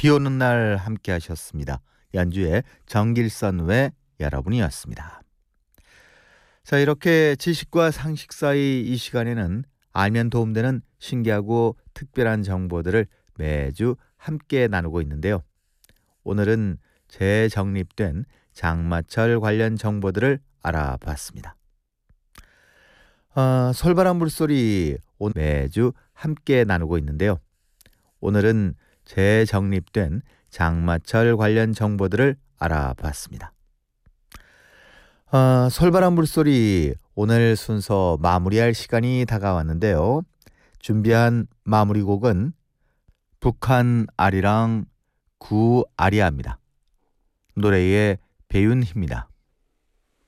비 오는 날 함께 하셨습니다. 연주의 정길선 외 여러분이었습니다. 자, 이렇게 지식과 상식 사이 이 시간에는 알면 도움되는 신기하고 특별한 정보들을 매주 함께 나누고 있는데요. 오늘은 재정립된 장마철 관련 정보들을 알아봤습니다. 솔바람 물소리 매주 함께 나누고 있는데요. 오늘은 재정립된 장마철 관련 정보들을 알아봤습니다. 솔바람 물소리 오늘 순서 마무리할 시간이 다가왔는데요. 준비한 마무리곡은 북한 아리랑 구 아리아입니다. 노래의 배윤희입니다.